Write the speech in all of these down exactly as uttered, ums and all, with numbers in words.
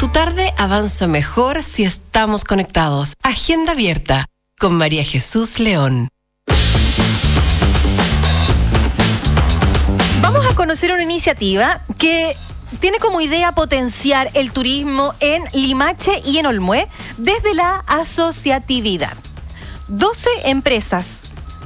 Tu tarde avanza mejor si estamos conectados. Agenda abierta con María Jesús León. Vamos a conocer una iniciativa que tiene como idea potenciar el turismo en Limache y en Olmué desde la asociatividad. doce empresas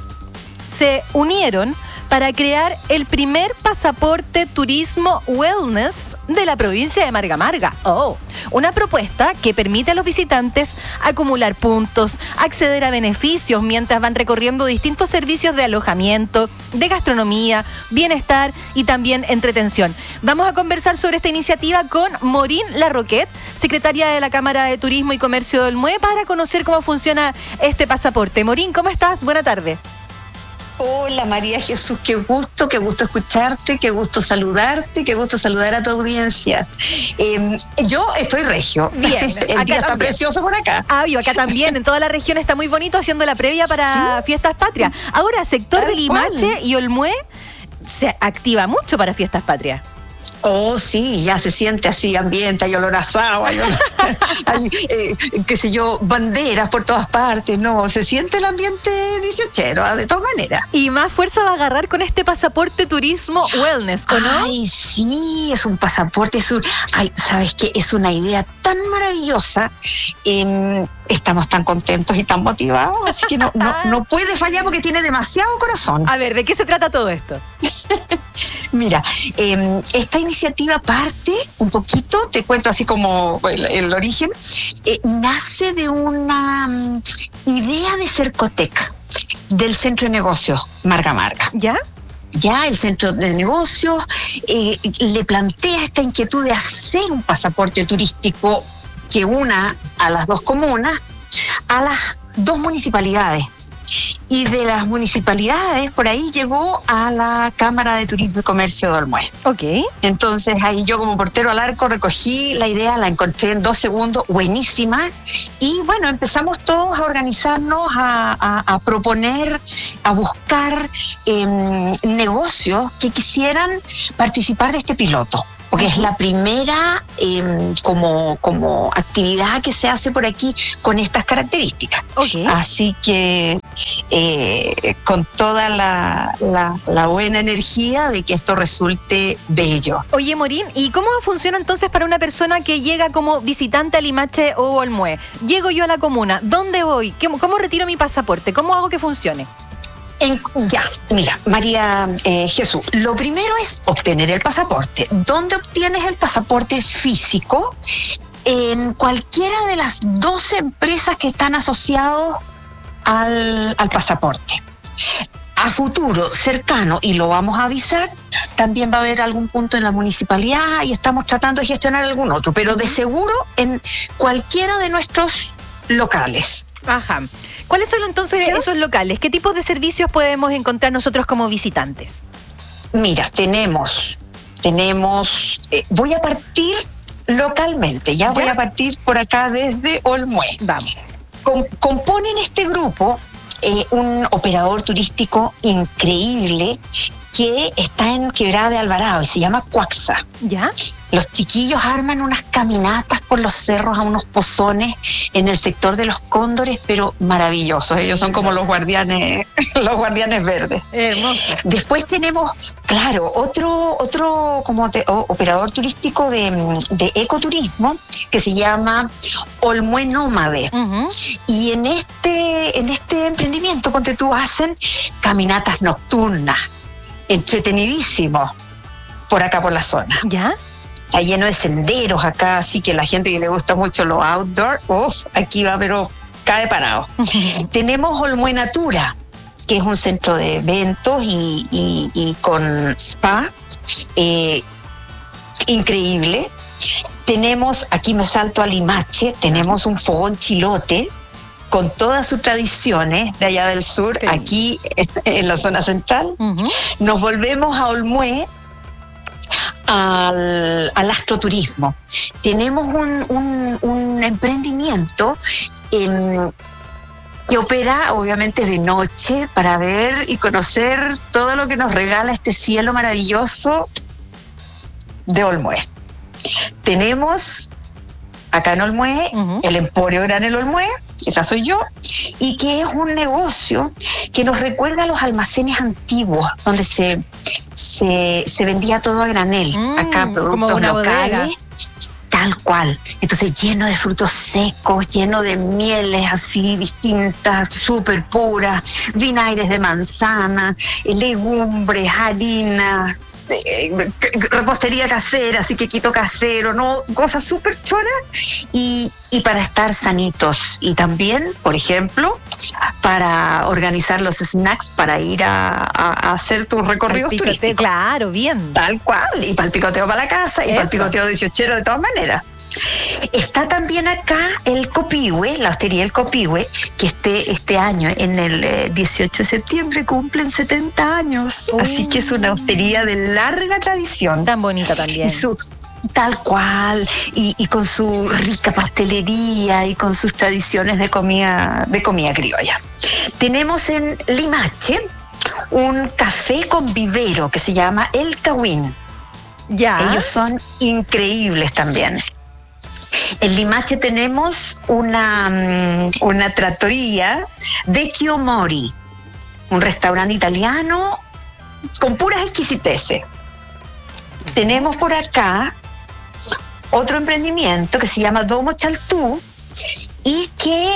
se unieron para crear el primer pasaporte turismo wellness de la provincia de Marga Marga. Oh, una propuesta que permite a los visitantes acumular puntos, acceder a beneficios mientras van recorriendo distintos servicios de alojamiento, de gastronomía, bienestar y también entretención. Vamos a conversar sobre esta iniciativa con Morín Larroquet, secretaria de la Cámara de Turismo y Comercio de Olmué, para conocer cómo funciona este pasaporte. Morín, ¿cómo estás? Buena tarde. Hola María Jesús, qué gusto, qué gusto escucharte, qué gusto saludarte, qué gusto saludar a tu audiencia. Eh, yo estoy regio. Bien. El acá día está también. precioso por acá. Ah, yo acá también, en toda la región está muy bonito haciendo la previa para Sí. Fiestas Patrias. Ahora, sector Tal de Limache cual. y Olmué se activa mucho para Fiestas Patrias. Oh, sí, ya se siente así, ambiente, hay olor a asado, hay, olor, hay eh, qué sé yo, banderas por todas partes, no, se siente el ambiente dieciochero, ¿eh? De todas maneras. Y más fuerza va a agarrar con este pasaporte turismo wellness, ¿o no? Ay, sí, es un pasaporte, es un, ay, ¿sabes qué? Es una idea tan maravillosa, eh, estamos tan contentos y tan motivados, así que no, no, no puede fallar porque tiene demasiado corazón. A ver, ¿de qué se trata todo esto? Mira, eh, esta iniciativa parte un poquito, te cuento así como el, el origen, eh, nace de una um, idea de Cercotec, del Centro de Negocios Marga Marga. ¿Ya? Ya el Centro de Negocios eh, le plantea esta inquietud de hacer un pasaporte turístico que una a las dos comunas, a las dos municipalidades. Y de las municipalidades, por ahí llegó a la Cámara de Turismo y Comercio de Olmué. Ok. Entonces ahí yo como portero al arco recogí la idea, la encontré en dos segundos, buenísima. Y bueno, empezamos todos a organizarnos, a, a, a proponer, a buscar eh, negocios que quisieran participar de este piloto. Porque es la primera eh, como, como actividad que se hace por aquí con estas características. Ok. Así que eh, con toda la, la, la buena energía de que esto resulte bello. Oye, Morín, ¿y cómo funciona entonces para una persona que llega como visitante a Limache o Olmué? Llego yo a la comuna, ¿dónde voy? ¿Cómo, cómo retiro mi pasaporte? ¿Cómo hago que funcione? En, ya, mira, María eh, Jesús, lo primero es obtener el pasaporte. ¿Dónde obtienes el pasaporte físico? En cualquiera de las doce empresas que están asociados al, al pasaporte. A futuro, cercano, y lo vamos a avisar, también va a haber algún punto en la municipalidad y estamos tratando de gestionar algún otro, pero de seguro en cualquiera de nuestros locales. Ajá. ¿Cuáles son entonces ¿Sí? esos locales? ¿Qué tipos de servicios podemos encontrar nosotros como visitantes? Mira, tenemos, tenemos, eh, voy a partir localmente, ya, ¿Ya? voy a partir por acá desde Olmué. Vamos. Com- componen este grupo eh, un operador turístico increíble que está en Quebrada de Alvarado y se llama Cuaxa. ¿Ya? Los chiquillos arman unas caminatas por los cerros a unos pozones en el sector de los cóndores, pero maravillosos. Ellos son como los guardianes, los guardianes verdes. Hermoso. Después tenemos, claro, otro, otro como te, o, operador turístico de, de ecoturismo que se llama Olmué Nómade. Uh-huh. Y en este, en este emprendimiento, ponte tú, hacen caminatas nocturnas, entretenidísimos por acá por la zona. ¿Ya? Está lleno de senderos acá, así que la gente que le gusta mucho lo outdoor, uf, aquí va, pero cae parado. Tenemos Olmué Natura, que es un centro de eventos y, y, y con spa, eh, increíble. Tenemos, aquí me salto a Limache, tenemos un fogón chilote con todas sus tradiciones de allá del sur, Sí. aquí en la zona central. Uh-huh. Nos volvemos a Olmué, al, al astroturismo. Tenemos un, un, un emprendimiento en, que opera obviamente de noche para ver y conocer todo lo que nos regala este cielo maravilloso de Olmué. Tenemos acá en Olmué, Ujú. el Emporio Granel Olmué, esa soy yo, y que es un negocio que nos recuerda a los almacenes antiguos, donde se, se, se vendía todo a granel, Mm, acá como productos una bodega. locales. Tal cual. Entonces lleno de frutos secos, lleno de mieles así distintas, súper puras, vinagres de manzana, eh, legumbres, harina, eh, repostería casera, así que quito casero, ¿no? Cosas súper choras y, y para estar sanitos. Y también, por ejemplo, para organizar los snacks para ir a, a- a hacer tus recorridos El picoteo, turísticos. claro, bien. Tal cual, y para el picoteo para la casa, y para el Eso. picoteo dieciochero de todas maneras. Está también acá el Copihue, la hostería El Copihue, que este, este año, en el eh, dieciocho de septiembre, cumplen setenta años. Oh. Así que es una hostería de larga tradición. Tan bonita también. Y su- tal cual, y, y con su rica pastelería y con sus tradiciones de comida, de comida criolla. Tenemos en Limache un café con vivero que se llama El Cahuín. Ya. Ellos son increíbles también. En Limache tenemos una, mm, una trattoria de Kiyomori, un restaurante italiano con puras exquisiteces. Tenemos por acá otro emprendimiento que se llama Domo Chaltú y que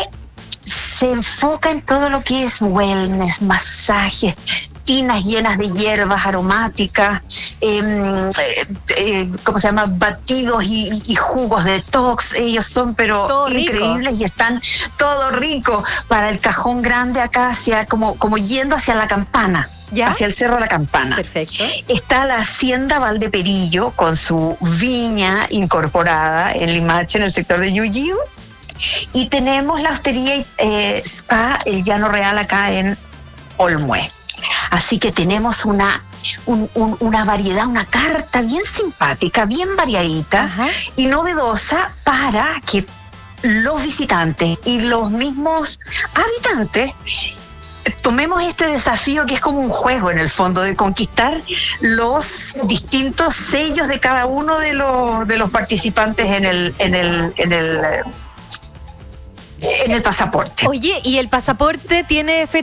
se enfoca en todo lo que es wellness, masajes, tinas llenas de hierbas aromáticas, eh, eh, ¿cómo se llama? Batidos y, y jugos de detox. Ellos son pero Todo rico. increíbles y están todo rico para el cajón grande acá, hacia, como, como yendo hacia la campana, ¿Ya? hacia el Cerro de la Campana. Perfecto. Está la Hacienda Valdeperillo con su viña incorporada en Limache, en el sector de Yuyiu. Y tenemos la hostería eh, Spa El Llano Real acá en Olmué. Así que tenemos una, un- un- una variedad, una carta bien simpática, bien variadita Ajá. y novedosa para que los visitantes y los mismos habitantes tomemos este desafío que es como un juego en el fondo de conquistar los distintos sellos de cada uno de los de los participantes en el en el en el eh, en el pasaporte. Oye, ¿y el pasaporte tiene fecha